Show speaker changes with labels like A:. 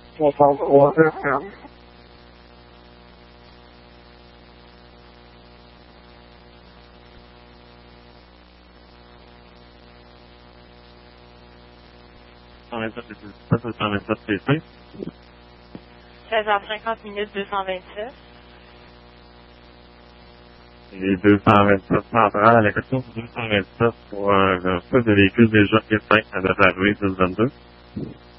A: 63 FM.
B: En même temps, c'est 127 CC.
C: 16h50 minutes 227.
B: Et 227 centrales à la question 227 pour un stock de véhicules déjà éteints à la rue 1022.